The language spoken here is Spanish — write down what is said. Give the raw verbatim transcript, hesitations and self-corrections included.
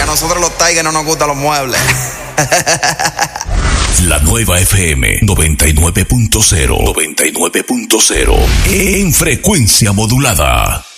nosotros los Tigers no nos gustan los muebles. La nueva F M noventa y nueve punto cero. noventa y nueve punto cero. En frecuencia modulada.